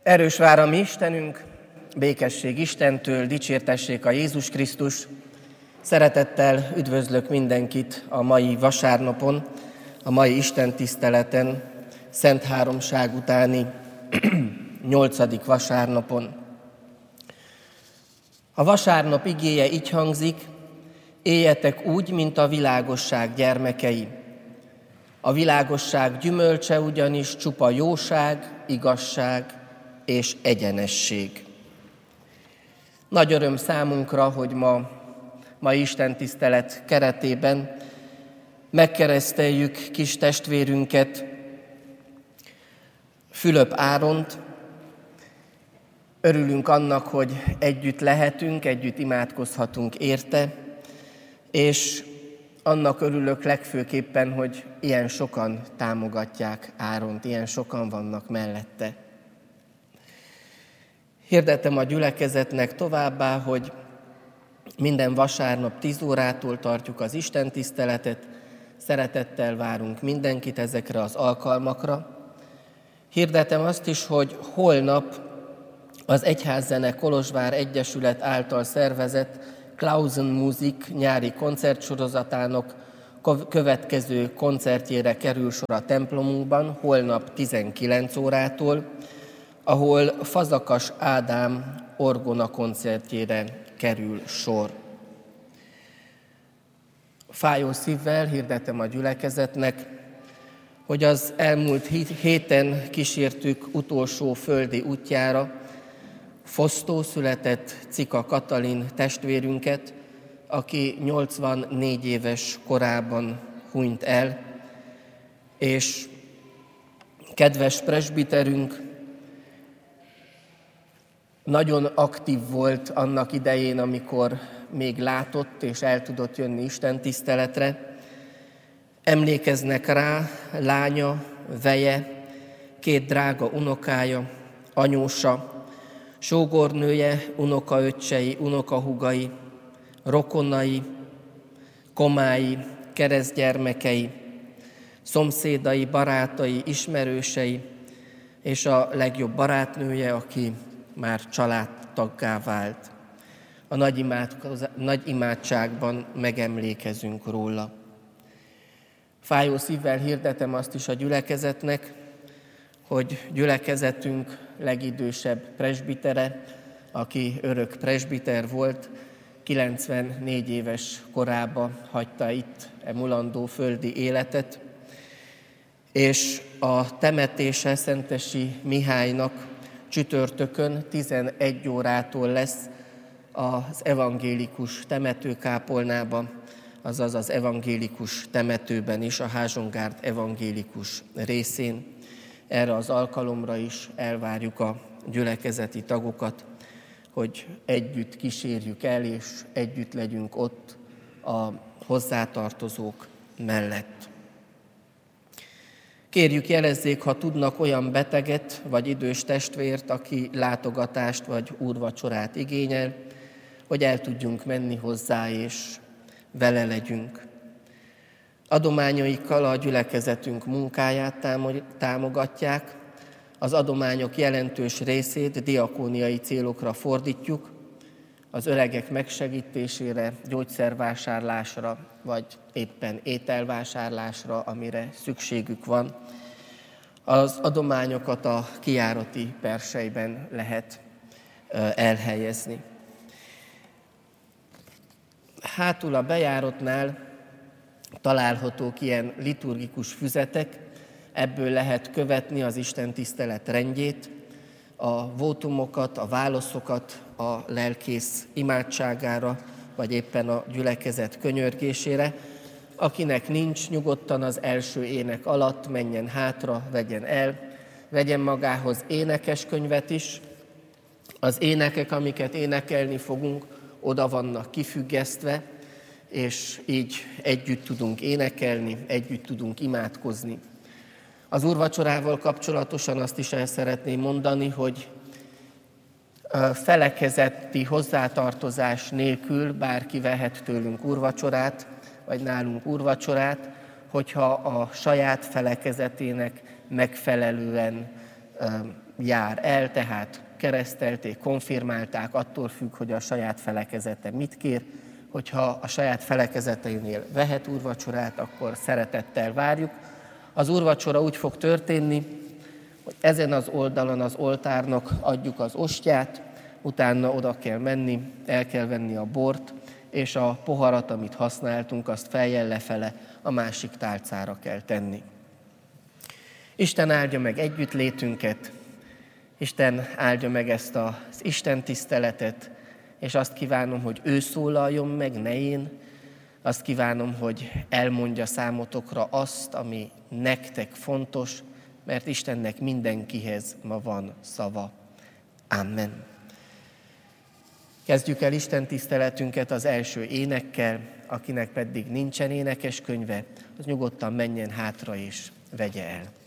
Erős vár a mi Istenünk, békesség Istentől, dicsértessék a Jézus Krisztus. Szeretettel üdvözlök mindenkit a mai vasárnapon, a mai istentiszteleten, Szent Háromság utáni 8. vasárnapon. A vasárnap igéje így hangzik: éljetek úgy, mint a világosság gyermekei. A világosság gyümölcse ugyanis csupa jóság, igazság és egyenesség. Nagy öröm számunkra, hogy ma istentisztelet keretében megkereszteljük kis testvérünket, Fülöp Áront. Örülünk annak, hogy együtt lehetünk, együtt imádkozhatunk érte, és annak örülök legfőképpen, hogy ilyen sokan támogatják Áront, ilyen sokan vannak mellette. Hirdetem a gyülekezetnek továbbá, hogy minden vasárnap 10 órától tartjuk az istentiszteletet, szeretettel várunk mindenkit ezekre az alkalmakra. Hirdetem azt is, hogy holnap az Egyházzene Kolozsvár Egyesület által szervezett Klausen Musik nyári koncertsorozatának következő koncertjére kerül sor a templomunkban, holnap 19 órától, ahol Fazakas Ádám orgona koncertjére kerül sor. Fájó szívvel hirdetem a gyülekezetnek, hogy az elmúlt héten kísértük utolsó földi útjára fosztó született Cika Katalin testvérünket, aki 84 éves korában hunyt el, és kedves presbiterünk nagyon aktív volt annak idején, amikor még látott és el tudott jönni istentiszteletre. Emlékeznek rá lánya, veje, 2 drága unokája, anyósa, sógornője, unokaöccsei, unokahúgai, rokonai, komái, keresztgyermekei, szomszédai, barátai, ismerősei, és a legjobb barátnője, aki már családtaggá vált. A nagy imádságban megemlékezünk róla. Fájó szívvel hirdetem azt is a gyülekezetnek, hogy gyülekezetünk legidősebb presbitere, aki örök presbiter volt, 94 éves korában hagyta itt mulandó földi életet, és a temetése Szentesi Mihálynak csütörtökön 11 órától lesz az evangélikus temetőkápolnában, azaz az evangélikus temetőben is, a Házsongárd evangélikus részén. Erre az alkalomra is elvárjuk a gyülekezeti tagokat, hogy együtt kísérjük el, és együtt legyünk ott a hozzátartozók mellett. Kérjük, jelezzék, ha tudnak olyan beteget vagy idős testvért, aki látogatást vagy úrvacsorát igényel, hogy el tudjunk menni hozzá, és vele legyünk. Adományaikkal a gyülekezetünk munkáját támogatják, az adományok jelentős részét diakóniai célokra fordítjuk, az öregek megsegítésére, gyógyszervásárlásra, vagy éppen ételvásárlásra, amire szükségük van. Az adományokat a kijárati perselyben lehet elhelyezni. Hátul a bejáratnál találhatók ilyen liturgikus füzetek, ebből lehet követni az istentisztelet rendjét, a vótumokat, a válaszokat a lelkész imádságára, vagy éppen a gyülekezet könyörgésére. Akinek nincs, nyugodtan az első ének alatt menjen hátra, vegyen el, vegyen magához énekeskönyvet is. Az énekek, amiket énekelni fogunk, oda vannak kifüggesztve, és így együtt tudunk énekelni, együtt tudunk imádkozni. Az úrvacsorával kapcsolatosan azt is el szeretném mondani, hogy felekezeti hozzátartozás nélkül bárki vehet tőlünk úrvacsorát, vagy nálunk úrvacsorát, hogyha a saját felekezetének megfelelően jár el, tehát keresztelték, konfirmálták, attól függ, hogy a saját felekezete mit kér. Hogyha a saját felekezeteinél vehet úrvacsorát, akkor szeretettel várjuk. Az úrvacsora úgy fog történni, hogy ezen az oldalon az oltárnak adjuk az ostját, utána oda kell menni, el kell venni a bort, és a poharat, amit használtunk, azt fejjel lefele a másik tálcára kell tenni. Isten áldja meg együttlétünket, Isten áldja meg ezt az Isten tiszteletet, és azt kívánom, hogy ő szólaljon meg, ne én. Azt kívánom, hogy elmondja számotokra azt, ami nektek fontos, mert Istennek mindenkihez ma van szava. Amen. Kezdjük el Isten tiszteletünket az első énekkel, akinek pedig nincsen énekeskönyve, az nyugodtan menjen hátra és vegye el.